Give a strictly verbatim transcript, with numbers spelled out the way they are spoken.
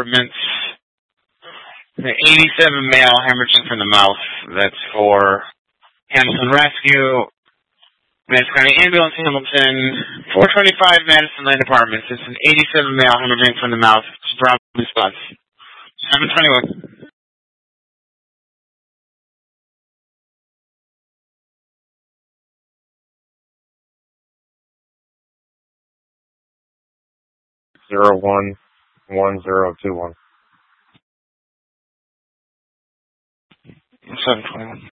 Apartments. The eighty-seven male hemorrhaging from the mouth. That's for Hamilton Rescue. Madison County Ambulance, Hamilton. four twenty-five Madison Lane Apartments. It's an eighty-seven male hemorrhaging from the mouth. Brown response. seven twenty-one. Zero one one zero two one. seven twenty-one.